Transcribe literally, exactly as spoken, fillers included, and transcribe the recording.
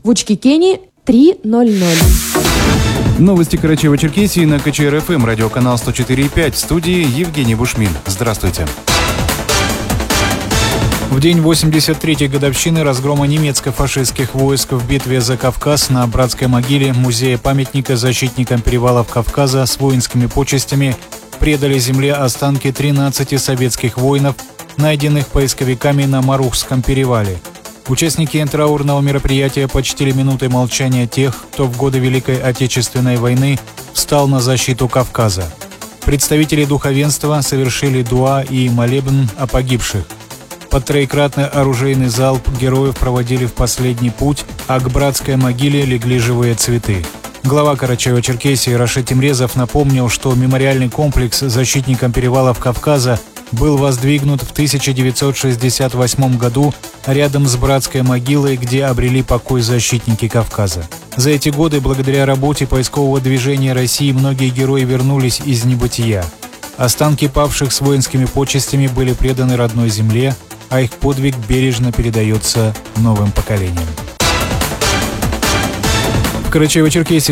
В Учкикене три ноль ноль. Новости Карачаево-Черкесии на ка че эр эф эм, радиоканал сто четыре и пять. В студии Евгений Бушмин. Здравствуйте. В день восемьдесят третьей годовщины разгрома немецко-фашистских войск в битве за Кавказ на братской могиле музея-памятника защитникам перевалов Кавказа с воинскими почестями предали земле останки тринадцати советских воинов, найденных поисковиками на Марухском перевале. Участники траурного мероприятия почтили минутой молчания тех, кто в годы Великой Отечественной войны встал на защиту Кавказа. Представители духовенства совершили дуа и молебн о погибших. Под троекратный оружейный залп героев проводили в последний путь, а к братской могиле легли живые цветы. Глава Карачаево-Черкесии Рашид Тимрезов напомнил, что мемориальный комплекс защитникам перевалов Кавказа был воздвигнут в тысяча девятьсот шестьдесят восьмом году рядом с братской могилой, где обрели покой защитники Кавказа. За эти годы, благодаря работе поискового движения России, многие герои вернулись из небытия. Останки павших с воинскими почестями были преданы родной земле, а их подвиг бережно передается новым поколениям. В Карачаево-Черкесии